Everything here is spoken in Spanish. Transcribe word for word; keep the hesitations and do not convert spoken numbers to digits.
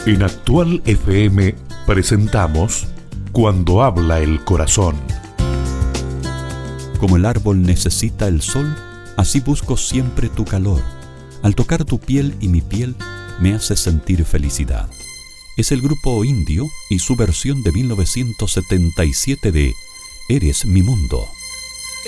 En Actual F M presentamos Cuando habla el corazón. Como el árbol necesita el sol, así busco siempre tu calor. Al tocar tu piel y mi piel, me hace sentir felicidad. Es el grupo Indio y su versión de mil novecientos setenta y siete de Eres mi mundo.